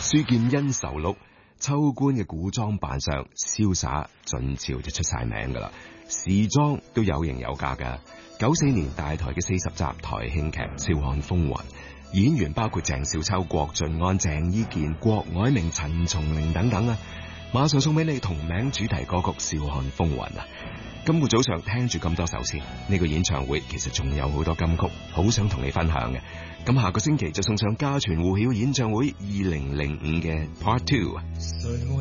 書劍恩仇錄，秋官嘅古裝扮相瀟灑晉朝就出晒名噶啦，時裝都有型有格噶。94年大台嘅40集台慶劇《笑看風雲》，演員包括鄭少秋、郭晉安、鄭伊健、郭藹明、陳松伶等等啊！馬上送俾你同名主題歌曲《笑看風雲》啊！今個早上聽住咁多首先，呢個演唱會其實仲有好多金曲，好想同你分享嘅。咁下個星期就送上家傳戶曉演唱會2005嘅 Part 2。